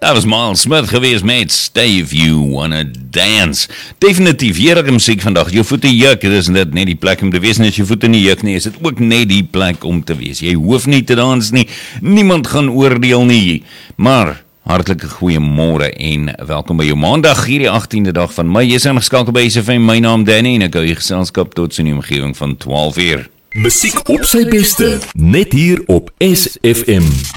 Dat was Miles Smith geweest met Stave, You Wanna Dance. Definitief, heerlijke muziek vandag. Jou voete juk, dis net die plek om te wees. En as jou voete nie juk nie, is dit ook net die plek om te wees. Jy hoef nie te dans nie, niemand gaan oordeel nie. Maar hartelike goeiemôre en welkom by jou maandag, hier die 18de dag van Mei. Jy is ingeskakel by SFM, my naam Danny en ek hou jy geselskap tot so in die omgewing van 12 uur. Musiek op sy beste, net hier op SFM.